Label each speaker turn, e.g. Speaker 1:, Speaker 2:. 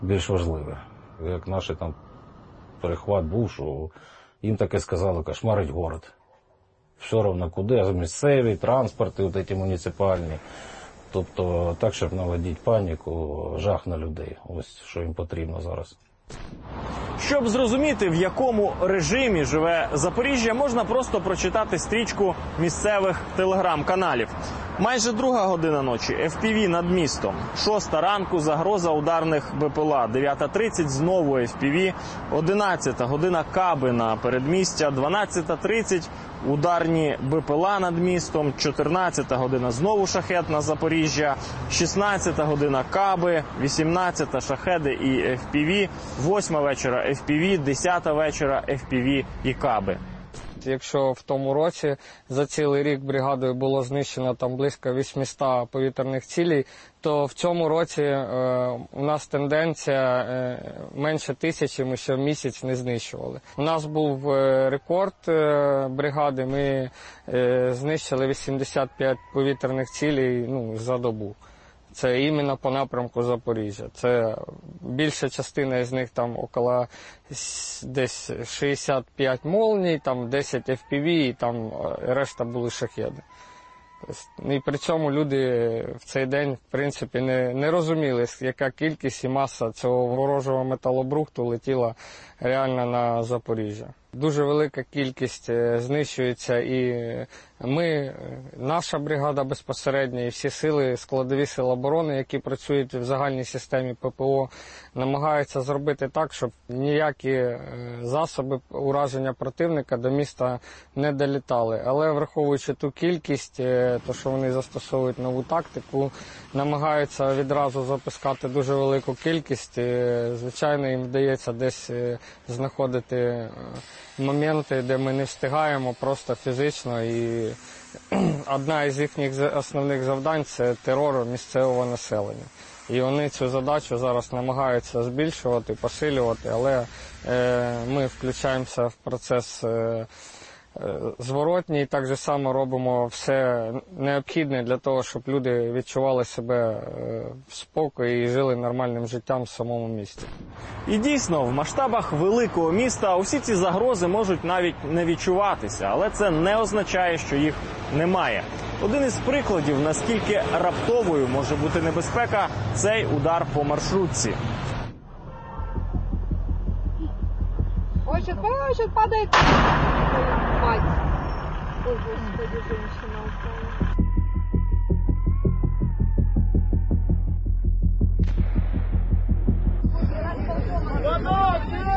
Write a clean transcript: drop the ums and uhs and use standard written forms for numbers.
Speaker 1: більш важливе. Як наш там перехват був, що їм таке сказали, кошмарить город. Все одно куди, а місцеві, транспорти, от ці муніципальні. Тобто так, щоб наводити паніку, жах на людей. Ось що їм потрібно зараз.
Speaker 2: Щоб зрозуміти, в якому режимі живе Запоріжжя, можна просто прочитати стрічку місцевих телеграм-каналів. Майже 2 година ночі, FPV над містом. 6 ранку, загроза ударних БПЛА. 9:30 знову FPV. 11 година каби на передмістя. 12:30 ударні БПЛА над містом. 14 година знову шахет на Запоріжжя. 16 година каби. 18 шахеди і FPV. 8 вечора FPV. 10 вечора FPV і каби.
Speaker 3: Якщо в тому році за цілий рік бригадою було знищено там близько 800 повітряних цілей, то в цьому році у нас тенденція менше 1000 ми ще в місяць не знищували. У нас був рекорд бригади, ми знищили 85 повітряних цілей за добу. Це іменно по напрямку Запоріжжя. Це більша частина з них там около десь 65 молній, там 10 FPV і там решта були шахеди. І при цьому люди в цей день, в принципі, не розуміли, яка кількість і маса цього ворожого металобрухту летіла реально на Запоріжжя. Дуже велика кількість знищується і наша бригада безпосередньо, і всі сили, складові сили оборони, які працюють в загальній системі ППО, намагаються зробити так, щоб ніякі засоби ураження противника до міста не долітали. Але враховуючи ту кількість, то що вони застосовують нову тактику, намагаються відразу запускати дуже велику кількість. Звичайно, їм вдається десь знаходити моменти, де ми не встигаємо просто фізично. І одна із їхніх основних завдань – це терор місцевого населення. І вони цю задачу зараз намагаються збільшувати, посилювати, але ми включаємося в процес зворотній, так же само робимо все необхідне для того, щоб люди відчували себе в спокої і жили нормальним життям в самому місті.
Speaker 2: І дійсно, в масштабах великого міста усі ці загрози можуть навіть не відчуватися, але це не означає, що їх немає. Один із прикладів, наскільки раптовою може бути небезпека – цей удар по маршрутці.
Speaker 4: Ой, сейчас падает. Мать. Ой, Господи, женщина упала.